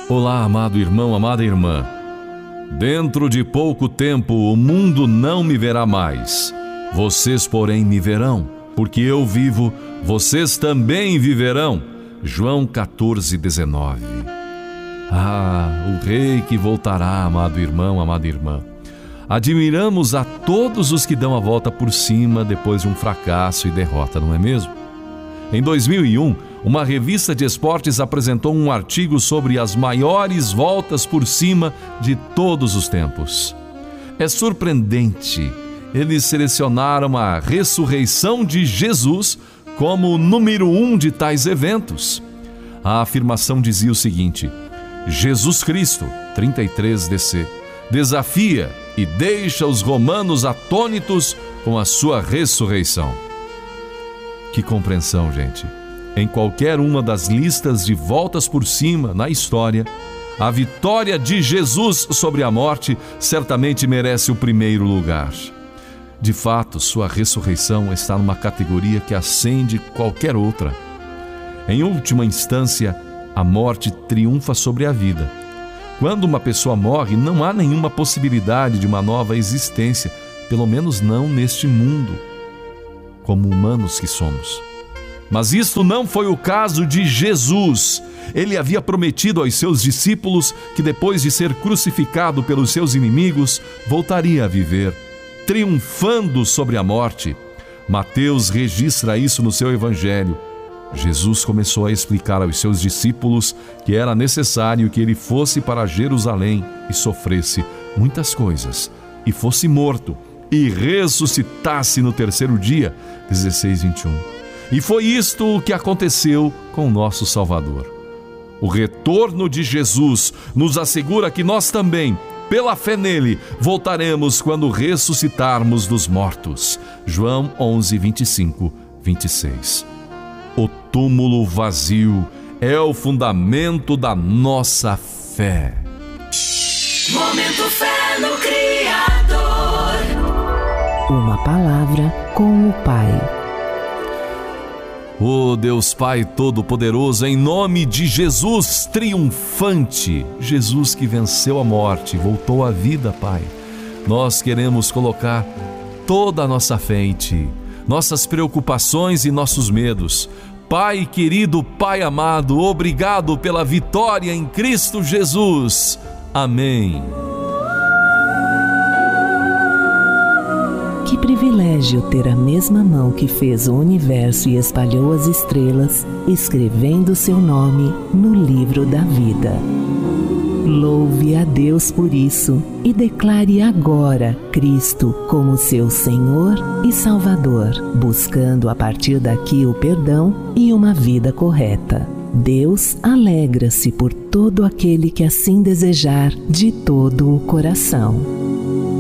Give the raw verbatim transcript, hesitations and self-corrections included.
Olá, amado irmão, amada irmã. Dentro de pouco tempo o mundo não me verá mais. Vocês, porém, me verão, porque eu vivo, vocês também viverão. João quatorze, dezenove. Ah, o Rei que voltará, amado irmão, amada irmã. Admiramos a todos os que dão a volta por cima depois de um fracasso e derrota, não é mesmo? Em dois mil e um, uma revista de esportes apresentou um artigo sobre as maiores voltas por cima de todos os tempos. É surpreendente. Eles selecionaram a ressurreição de Jesus como o número um de tais eventos. A afirmação dizia o seguinte: Jesus Cristo, trinta e três D C, desafia e deixa os romanos atônitos com a sua ressurreição. Que compreensão, gente! Em qualquer uma das listas de voltas por cima na história, a vitória de Jesus sobre a morte certamente merece o primeiro lugar. De fato, sua ressurreição está numa categoria que ascende qualquer outra. Em última instância, a morte triunfa sobre a vida. Quando uma pessoa morre, não há nenhuma possibilidade de uma nova existência, pelo menos não neste mundo, como humanos que somos. Mas isto não foi o caso de Jesus. Ele havia prometido aos seus discípulos que depois de ser crucificado pelos seus inimigos, voltaria a viver, triunfando sobre a morte. Mateus registra isso no seu evangelho. Jesus começou a explicar aos seus discípulos que era necessário que ele fosse para Jerusalém e sofresse muitas coisas, e fosse morto, e ressuscitasse no terceiro dia. dezesseis, vinte e um. E foi isto o que aconteceu com o nosso Salvador. O retorno de Jesus nos assegura que nós também, pela fé nele, voltaremos quando ressuscitarmos dos mortos. João onze, vinte e cinco, vinte e seis. O túmulo vazio é o fundamento da nossa fé. Momento Fé no Criador. Uma palavra com o Pai. Ó Deus Pai Todo-Poderoso, em nome de Jesus triunfante, Jesus que venceu a morte, voltou à vida, Pai, nós queremos colocar toda a nossa fé em Ti, nossas preocupações e nossos medos. Pai querido, Pai amado, obrigado pela vitória em Cristo Jesus. Amém. Que privilégio ter a mesma mão que fez o universo e espalhou as estrelas, escrevendo seu nome no livro da vida. Louve a Deus por isso e declare agora Cristo como seu Senhor e Salvador, buscando a partir daqui o perdão e uma vida correta. Deus alegra-se por todo aquele que assim desejar de todo o coração.